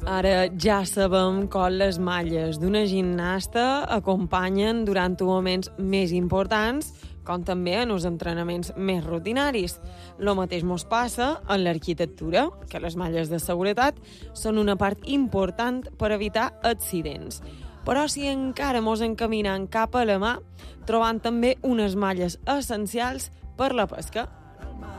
Ara ja sabem com les malles d'una gimnasta acompanyen durant moments més importants, com també en els entrenaments més rutinaris. Lo mateix mos passa en l'arquitectura, que les malles de seguretat són una part important per evitar accidents. Però si encara mos encaminem cap a la mà, trobant també unes malles essencials per la pesca.